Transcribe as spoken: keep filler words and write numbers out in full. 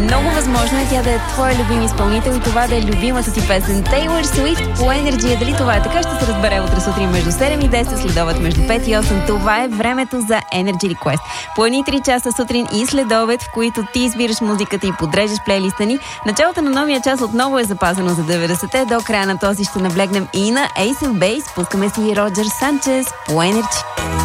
Много възможно е тя да е твой любим изпълнител и това да е любимата ти песен. Taylor Swift по Energy. Дали това е така, ще се разбере утре сутрин между седем и десет, следобед между пет и осем. Това е времето за Energy Request. По едни три часа сутрин и следобед, в които ти избираш музиката и подреждаш плейлиста ни. Началото на новия час отново е запазено за деветдесетте. До края на този ще наблегнем и на Ace of Base. Пускаме си Роджер Санчес по Energy.